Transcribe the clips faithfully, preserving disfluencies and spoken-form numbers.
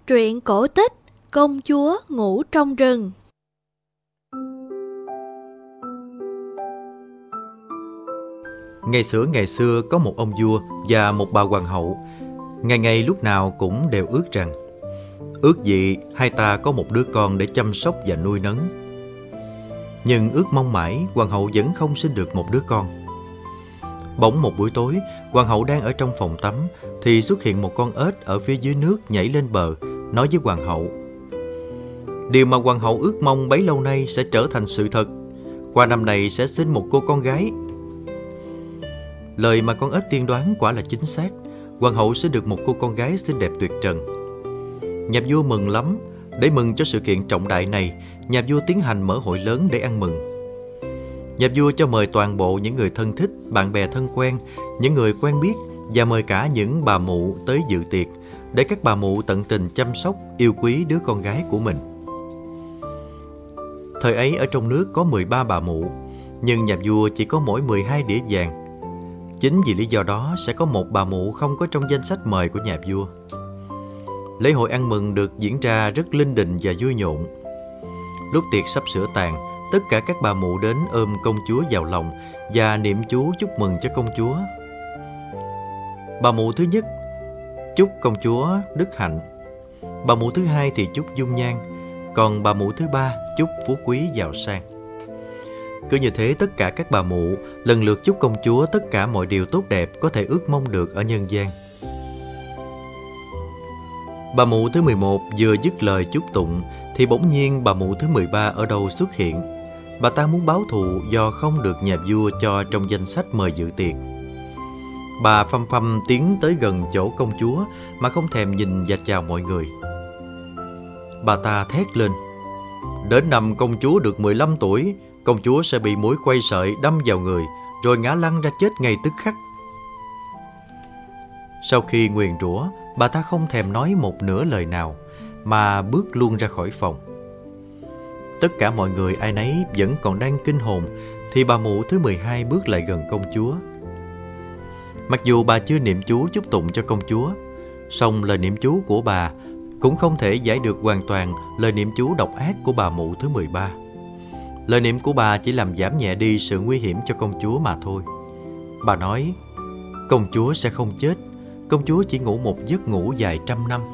Truyện cổ tích Công chúa ngủ trong rừng. Ngày xưa ngày xưa có một ông vua và một bà hoàng hậu. Ngày ngày lúc nào cũng đều ước rằng ước gì hai ta có một đứa con để chăm sóc và nuôi nấng. Nhưng ước mong mãi, hoàng hậu vẫn không sinh được một đứa con. Bỗng một buổi tối, hoàng hậu đang ở trong phòng tắm thì xuất hiện một con ếch ở phía dưới nước nhảy lên bờ, nói với hoàng hậu: điều mà hoàng hậu ước mong bấy lâu nay sẽ trở thành sự thật. Qua năm này sẽ sinh một cô con gái. Lời mà con ếch tiên đoán quả là chính xác. Hoàng hậu sinh được một cô con gái xinh đẹp tuyệt trần. Nhà vua mừng lắm. Để mừng cho sự kiện trọng đại này, nhà vua tiến hành mở hội lớn để ăn mừng. Nhà vua cho mời toàn bộ những người thân thích, bạn bè thân quen, những người quen biết và mời cả những bà mụ tới dự tiệc, để các bà mụ tận tình chăm sóc, yêu quý đứa con gái của mình. Thời ấy ở trong nước có mười ba bà mụ, nhưng nhà vua chỉ có mỗi mười hai đĩa vàng. Chính vì lý do đó sẽ có một bà mụ không có trong danh sách mời của nhà vua. Lễ hội ăn mừng được diễn ra rất linh đình và vui nhộn. Lúc tiệc sắp sửa tàn, tất cả các bà mụ đến ôm công chúa vào lòng và niệm chú chúc mừng cho công chúa. Bà mụ thứ nhất chúc công chúa đức hạnh. Bà mụ thứ hai thì chúc dung nhan. Còn bà mụ thứ ba chúc phú quý giàu sang. Cứ như thế tất cả các bà mụ lần lượt chúc công chúa tất cả mọi điều tốt đẹp có thể ước mong được ở nhân gian. Bà mụ thứ mười một vừa dứt lời chúc tụng thì bỗng nhiên bà mụ thứ mười ba ở đâu xuất hiện. Bà ta muốn báo thù do không được nhà vua cho trong danh sách mời dự tiệc. Bà phăm phăm tiến tới gần chỗ công chúa mà không thèm nhìn và chào mọi người. Bà ta thét lên: đến năm công chúa được mười lăm tuổi, công chúa sẽ bị muỗi quay sợi đâm vào người, rồi ngã lăn ra chết ngay tức khắc. Sau khi nguyền rủa, bà ta không thèm nói một nửa lời nào, mà bước luôn ra khỏi phòng. Tất cả mọi người ai nấy vẫn còn đang kinh hồn, thì bà mụ thứ mười hai bước lại gần công chúa. Mặc dù bà chưa niệm chú chúc tụng cho công chúa, song lời niệm chú của bà cũng không thể giải được hoàn toàn lời niệm chú độc ác của bà mụ thứ mười ba. Lời niệm của bà chỉ làm giảm nhẹ đi sự nguy hiểm cho công chúa mà thôi. Bà nói: công chúa sẽ không chết, công chúa chỉ ngủ một giấc ngủ dài trăm năm.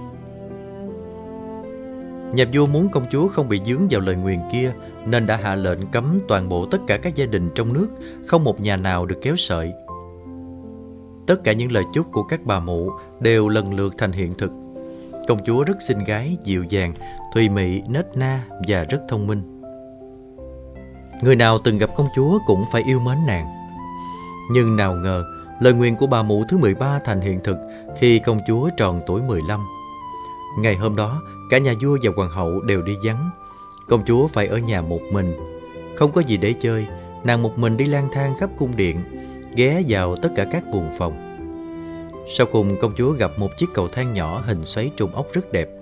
Nhà vua muốn công chúa không bị dướng vào lời nguyền kia, nên đã hạ lệnh cấm toàn bộ tất cả các gia đình trong nước, không một nhà nào được kéo sợi. Tất cả những lời chúc của các bà mụ đều lần lượt thành hiện thực. Công chúa rất xinh gái, dịu dàng, thùy mị, nết na và rất thông minh. Người nào từng gặp công chúa cũng phải yêu mến nàng. Nhưng nào ngờ, lời nguyền của bà mụ thứ mười ba thành hiện thực khi công chúa tròn tuổi mười lăm. Ngày hôm đó, cả nhà vua và hoàng hậu đều đi vắng. Công chúa phải ở nhà một mình. Không có gì để chơi, nàng một mình đi lang thang khắp cung điện, ghé vào tất cả các buồng phòng. Sau cùng công chúa gặp một chiếc cầu thang nhỏ hình xoáy trùng ốc rất đẹp.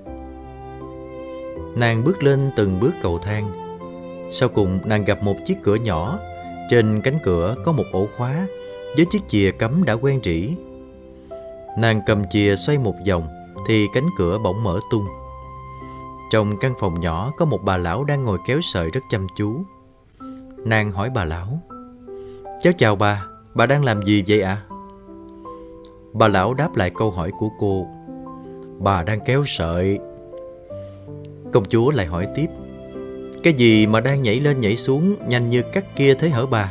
Nàng bước lên từng bước cầu thang. Sau cùng nàng gặp một chiếc cửa nhỏ. Trên cánh cửa có một ổ khóa với chiếc chìa cắm đã quen rỉ. Nàng cầm chìa xoay một vòng thì cánh cửa bỗng mở tung. Trong căn phòng nhỏ có một bà lão đang ngồi kéo sợi rất chăm chú. Nàng hỏi bà lão: cháu chào bà, bà đang làm gì vậy ạ? À? Bà lão đáp lại câu hỏi của cô: bà đang kéo sợi. Công chúa lại hỏi tiếp: cái gì mà đang nhảy lên nhảy xuống nhanh như cắt kia thế hả bà?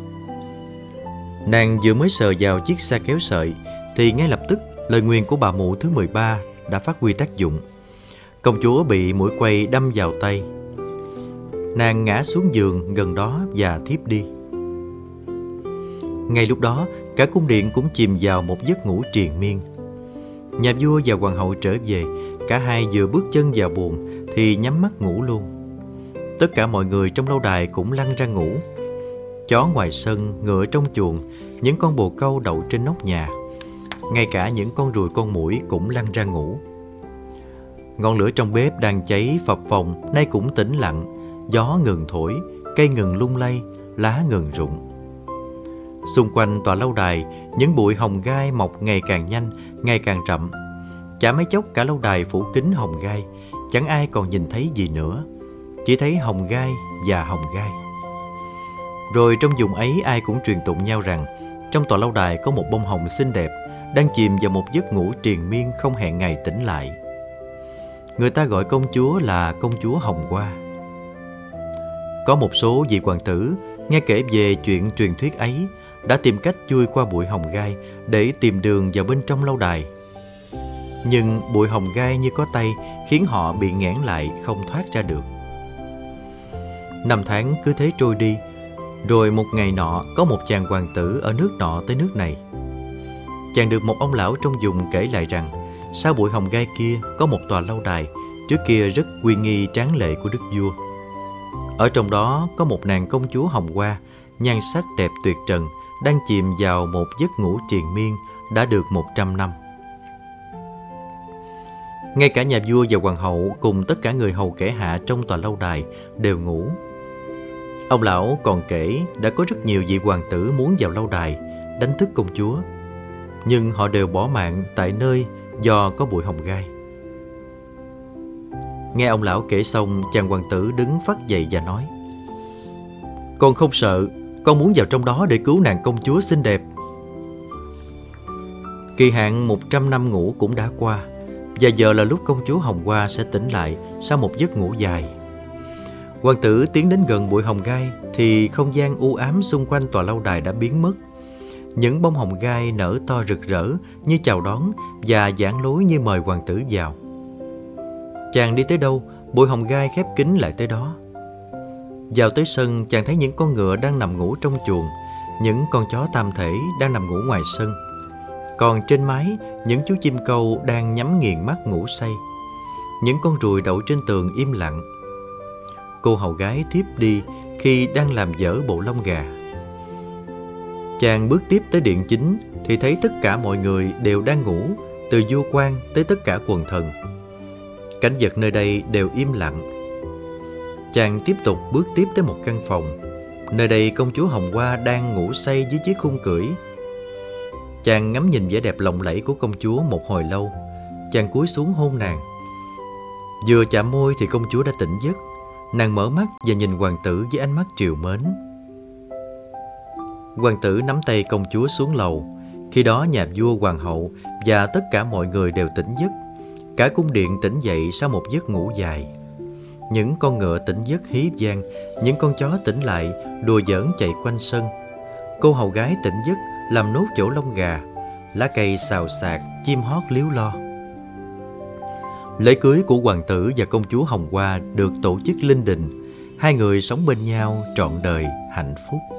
Nàng vừa mới sờ vào chiếc xa kéo sợi thì ngay lập tức lời nguyền của bà mụ thứ mười ba đã phát huy tác dụng. Công chúa bị muỗi quay đâm vào tay. Nàng ngã xuống giường gần đó và thiếp đi. Ngay lúc đó, cả cung điện cũng chìm vào một giấc ngủ triền miên. Nhà vua và hoàng hậu trở về, cả hai vừa bước chân vào buồng thì nhắm mắt ngủ luôn. Tất cả mọi người trong lâu đài cũng lăn ra ngủ. Chó ngoài sân, ngựa trong chuồng, những con bồ câu đậu trên nóc nhà, ngay cả những con ruồi con muỗi cũng lăn ra ngủ. Ngọn lửa trong bếp đang cháy phập phồng nay cũng tĩnh lặng. Gió ngừng thổi, cây ngừng lung lay, lá ngừng rụng. Xung quanh tòa lâu đài, những bụi hồng gai mọc ngày càng nhanh, ngày càng rậm. Chả mấy chốc cả lâu đài phủ kín hồng gai, chẳng ai còn nhìn thấy gì nữa, chỉ thấy hồng gai và hồng gai. Rồi trong vùng ấy ai cũng truyền tụng nhau rằng trong tòa lâu đài có một bông hồng xinh đẹp đang chìm vào một giấc ngủ triền miên không hẹn ngày tỉnh lại. Người ta gọi công chúa là công chúa Hồng Hoa. Có một số vị hoàng tử nghe kể về chuyện truyền thuyết ấy đã tìm cách chui qua bụi hồng gai để tìm đường vào bên trong lâu đài. Nhưng bụi hồng gai như có tay khiến họ bị nghẽn lại không thoát ra được. Năm tháng cứ thế trôi đi. Rồi một ngày nọ có một chàng hoàng tử ở nước nọ tới nước này. Chàng được một ông lão trong vùng kể lại rằng sau bụi hồng gai kia có một tòa lâu đài trước kia rất uy nghi tráng lệ của đức vua. Ở trong đó có một nàng công chúa Hồng Hoa, nhan sắc đẹp tuyệt trần, đang chìm vào một giấc ngủ triền miên đã được một trăm năm. Ngay cả nhà vua và hoàng hậu cùng tất cả người hầu kẻ hạ trong tòa lâu đài đều ngủ. Ông lão còn kể đã có rất nhiều vị hoàng tử muốn vào lâu đài đánh thức công chúa, nhưng họ đều bỏ mạng tại nơi do có bụi hồng gai. Nghe ông lão kể xong, chàng hoàng tử đứng phắt dậy và nói: "Con không sợ, con muốn vào trong đó để cứu nàng công chúa xinh đẹp." Kỳ hạn một trăm năm ngủ cũng đã qua, và giờ là lúc công chúa Hồng Hoa sẽ tỉnh lại sau một giấc ngủ dài. Hoàng tử tiến đến gần bụi hồng gai thì không gian u ám xung quanh tòa lâu đài đã biến mất. Những bông hồng gai nở to rực rỡ như chào đón và giảng lối như mời hoàng tử vào. Chàng đi tới đâu, bụi hồng gai khép kín lại tới đó. Vào tới sân, chàng thấy những con ngựa đang nằm ngủ trong chuồng, những con chó tam thể đang nằm ngủ ngoài sân. Còn trên mái, những chú chim câu đang nhắm nghiền mắt ngủ say. Những con ruồi đậu trên tường im lặng. Cô hầu gái thiếp đi khi đang làm dở bộ lông gà. Chàng bước tiếp tới điện chính thì thấy tất cả mọi người đều đang ngủ, từ vua quan tới tất cả quần thần. Cảnh vật nơi đây đều im lặng. Chàng tiếp tục bước tiếp tới một căn phòng. Nơi đây công chúa Hồng Hoa đang ngủ say dưới chiếc khung cưỡi. Chàng ngắm nhìn vẻ đẹp lộng lẫy của công chúa một hồi lâu. Chàng cúi xuống hôn nàng. Vừa chạm môi thì công chúa đã tỉnh giấc. Nàng mở mắt và nhìn hoàng tử với ánh mắt trìu mến. Hoàng tử nắm tay công chúa xuống lầu. Khi đó nhà vua, hoàng hậu và tất cả mọi người đều tỉnh giấc. Cả cung điện tỉnh dậy sau một giấc ngủ dài. Những con ngựa tỉnh giấc hí vang, những con chó tỉnh lại đùa giỡn chạy quanh sân. Cô hầu gái tỉnh giấc làm nốt chỗ lông gà. Lá cây xào xạc, chim hót líu lo. Lễ cưới của hoàng tử và công chúa Hồng Hoa được tổ chức linh đình. Hai người sống bên nhau trọn đời hạnh phúc.